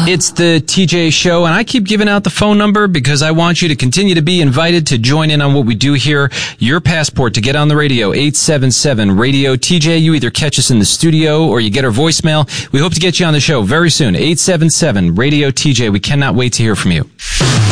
It's the TJ Show, and I keep giving out the phone number because I want you to continue to be invited to join in on what we do here. Your passport to get on the radio, 877-RADIO-TJ. You either catch us in the studio or you get our voicemail. We hope to get you on the show very soon, 877-RADIO-TJ. We cannot wait to hear from you.